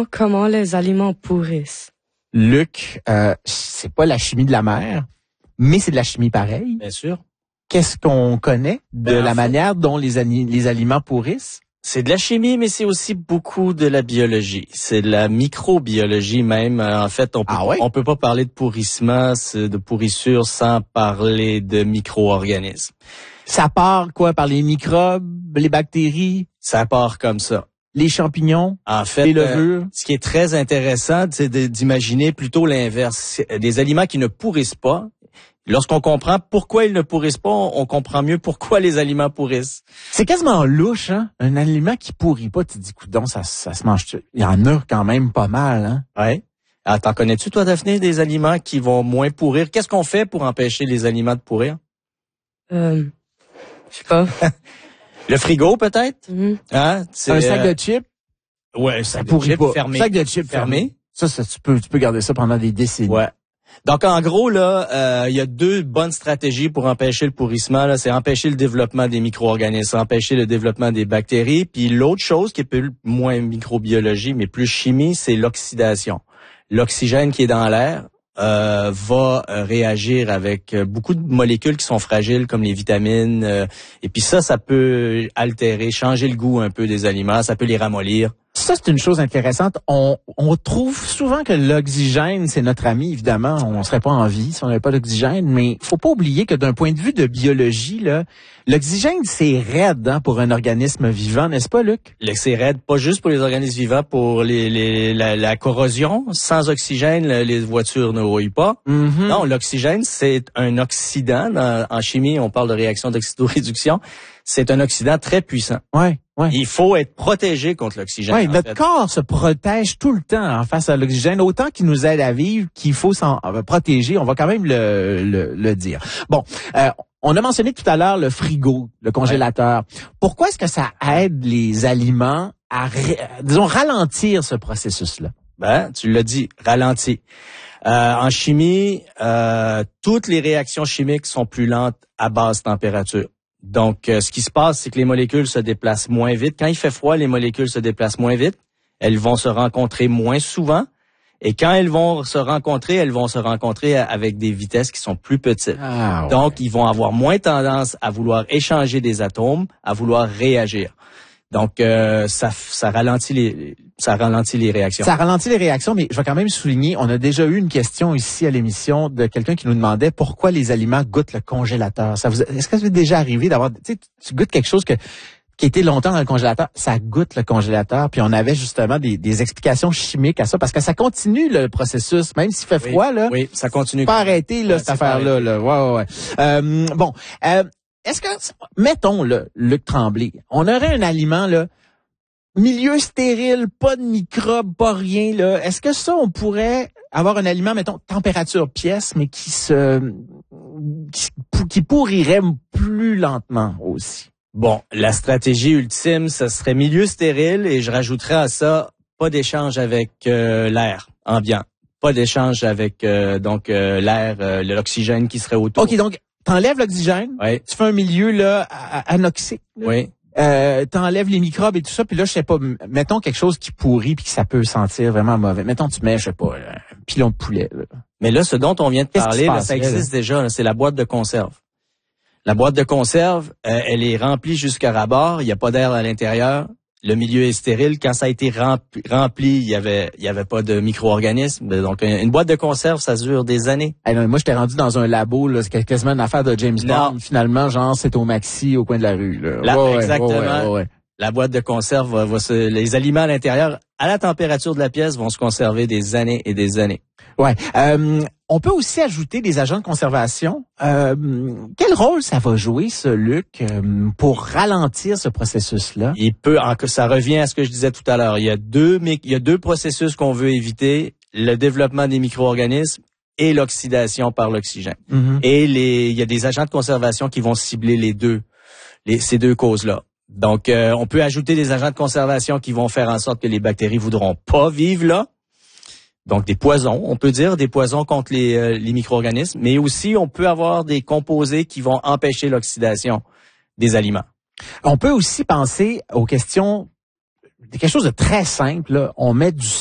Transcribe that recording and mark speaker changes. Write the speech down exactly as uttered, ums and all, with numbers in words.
Speaker 1: comprends comment les aliments pourrissent.
Speaker 2: Luc, euh, c'est pas la chimie de la mer, mais c'est de la chimie pareille.
Speaker 3: Bien sûr.
Speaker 2: Qu'est-ce qu'on connaît de
Speaker 3: Ben,
Speaker 2: la
Speaker 3: fait,
Speaker 2: manière dont les, ani- les aliments pourrissent?
Speaker 3: C'est de la chimie, mais c'est aussi beaucoup de la biologie. C'est de la microbiologie même. En fait, on peut,
Speaker 2: Ah ouais?
Speaker 3: on peut pas parler de pourrissement, de pourrissure sans parler de micro-organismes.
Speaker 2: Ça part quoi? Par les microbes, les bactéries,
Speaker 3: Ça part comme ça.
Speaker 2: les champignons,
Speaker 3: En fait,
Speaker 2: les levures?
Speaker 3: euh, ce qui est très intéressant, c'est de- d'imaginer plutôt l'inverse. Des aliments qui ne pourrissent pas. Lorsqu'on comprend pourquoi ils ne pourrissent pas, on comprend mieux pourquoi les aliments pourrissent.
Speaker 2: C'est quasiment louche, hein? Un aliment qui pourrit pas, tu te dis, coudonc, ça, ça se mange. Il y en a quand même pas mal, hein?
Speaker 3: Ouais. Ah, t'en connais-tu, toi, Daphné, des aliments qui vont moins pourrir? Qu'est-ce qu'on fait pour empêcher les aliments de pourrir?
Speaker 1: Euh, je sais pas.
Speaker 3: Le frigo, peut-être?
Speaker 1: Mhm.
Speaker 3: Hein? C'est,
Speaker 2: Un sac
Speaker 3: euh,
Speaker 2: de chips,
Speaker 3: Ouais, un
Speaker 2: ça
Speaker 3: sac de
Speaker 2: pourrit
Speaker 3: chips
Speaker 2: pas.
Speaker 3: fermé.
Speaker 2: Sac de chips fermé.
Speaker 3: Fermé.
Speaker 2: Ça, ça, tu peux, tu peux garder ça pendant des décennies.
Speaker 3: Ouais. Donc, en gros, là, euh, il y a deux bonnes stratégies pour empêcher le pourrissement. Là, c'est empêcher le développement des micro-organismes, empêcher le développement des bactéries. Puis l'autre chose qui est plus moins microbiologie, mais plus chimie, c'est l'oxydation. L'oxygène qui est dans l'air euh, va euh, réagir avec euh, beaucoup de molécules qui sont fragiles, comme les vitamines. Euh, et puis ça, ça peut altérer, changer le goût un peu des aliments. Ça peut les ramollir.
Speaker 2: Ça, c'est une chose intéressante. On, on trouve souvent que l'oxygène, c'est notre ami, évidemment. On serait pas en vie si on n'avait pas d'oxygène, mais faut pas oublier que d'un point de vue de biologie, là, l'oxygène, c'est raide, hein, pour un organisme vivant, n'est-ce pas, Luc?
Speaker 3: Le- C'est raide, pas juste pour les organismes vivants, pour les, les, la, la corrosion. Sans oxygène, le- les voitures ne rouillent pas.
Speaker 2: Mm-hmm.
Speaker 3: Non, l'oxygène, c'est un oxydant. Dans- en chimie, on parle de réaction d'oxydoréduction. C'est un oxydant très puissant.
Speaker 2: Ouais, ouais.
Speaker 3: Il faut être protégé contre l'oxygène.
Speaker 2: Ouais,
Speaker 3: en
Speaker 2: notre
Speaker 3: fait.
Speaker 2: corps se protège tout le temps en face à l'oxygène, autant qu'il nous aide à vivre, qu'il faut s'en euh, protéger. On va quand même le, le, le dire. Bon, euh, on a mentionné tout à l'heure le frigo, le congélateur. Pourquoi est-ce que ça aide les aliments à, ré- disons, ralentir ce processus-là?
Speaker 3: Ben, tu l'as dit, ralenti. Euh, en chimie, euh, toutes les réactions chimiques sont plus lentes à basse température. Donc, euh, ce qui se passe, c'est que les molécules se déplacent moins vite. Quand il fait froid, les molécules se déplacent moins vite. Elles vont se rencontrer moins souvent. Et quand elles vont se rencontrer, elles vont se rencontrer avec des vitesses qui sont plus petites.
Speaker 2: Ah, ouais.
Speaker 3: Donc, ils vont avoir moins tendance à vouloir échanger des atomes, à vouloir réagir. Donc, euh, ça, ça ralentit les, ça ralentit les réactions.
Speaker 2: Ça ralentit les réactions, mais je vais quand même souligner, on a déjà eu une question ici à l'émission de quelqu'un qui nous demandait pourquoi les aliments goûtent le congélateur. Ça vous, est-ce que ça vous est déjà arrivé d'avoir, tu sais, tu goûtes quelque chose que qui était longtemps dans le congélateur, ça goûte le congélateur, puis on avait justement des, des explications chimiques à ça, parce que ça continue le processus, même s'il fait froid, là.
Speaker 3: Oui, ça continue.
Speaker 2: Pas arrêter, là,
Speaker 3: Ouais,
Speaker 2: cette
Speaker 3: c'est pas
Speaker 2: affaire-là, là. Ouais, ouais, ouais. Euh, bon, euh, est-ce que, mettons, là, Luc Tremblay, on aurait un aliment, là, milieu stérile, pas de microbes, pas rien, là. Est-ce que ça, on pourrait avoir un aliment, mettons, température pièce, mais qui se, qui, qui pourrirait plus lentement aussi?
Speaker 3: Bon, la stratégie ultime, ce serait milieu stérile et je rajouterais à ça pas d'échange avec euh, l'air ambiant, pas d'échange avec euh, donc euh, l'air, euh, l'oxygène qui serait autour.
Speaker 2: OK, donc t'enlèves l'oxygène,
Speaker 3: Oui,
Speaker 2: tu fais un milieu là a- anoxique, là.
Speaker 3: oui.
Speaker 2: Euh, t'enlèves les microbes et tout ça, puis là, je sais pas, m- mettons quelque chose qui pourrit puis que ça peut sentir vraiment mauvais. Mettons, tu mets, je sais pas, un pilon de poulet, là.
Speaker 3: Mais là, ce dont on vient de
Speaker 2: Qu'est-ce qui
Speaker 3: parler,
Speaker 2: se
Speaker 3: là,
Speaker 2: passe,
Speaker 3: ça
Speaker 2: là,
Speaker 3: existe déjà. Là, c'est la boîte de conserve. La boîte de conserve, euh, elle est remplie jusqu'à ras-bord. Il n'y a pas d'air à l'intérieur. Le milieu est stérile. Quand ça a été rempli, rempli il y avait, il y avait pas de micro-organismes. Donc, une boîte de conserve, ça dure des années.
Speaker 2: Hey, non, moi, j'étais rendu dans un labo, là, c'est quasiment une affaire de James
Speaker 3: Non.
Speaker 2: Bond. Finalement, genre, c'est au Maxi, au coin de la rue, là.
Speaker 3: Là,
Speaker 2: Ouais, ouais,
Speaker 3: exactement.
Speaker 2: ouais, ouais, ouais.
Speaker 3: La boîte de conserve va, va se, les aliments à l'intérieur, à la température de la pièce, vont se conserver des années et des années.
Speaker 2: Ouais. Euh, on peut aussi ajouter des agents de conservation. Euh, quel rôle ça va jouer, ce Luc, euh, pour ralentir ce processus-là?
Speaker 3: Il peut, en- ça revient à ce que je disais tout à l'heure. Il y a deux, mé- il y a deux processus qu'on veut éviter: le développement des micro-organismes et l'oxydation par l'oxygène.
Speaker 2: Mhm.
Speaker 3: Et les, il y a des agents de conservation qui vont cibler les deux, les, ces deux causes-là. Donc, euh, on peut ajouter des agents de conservation qui vont faire en sorte que les bactéries voudront pas vivre là. Donc, des poisons, on peut dire des poisons contre les, euh, les micro-organismes, mais aussi on peut avoir des composés qui vont empêcher l'oxydation des aliments.
Speaker 2: On peut aussi penser aux questions, quelque chose de très simple, là. On met du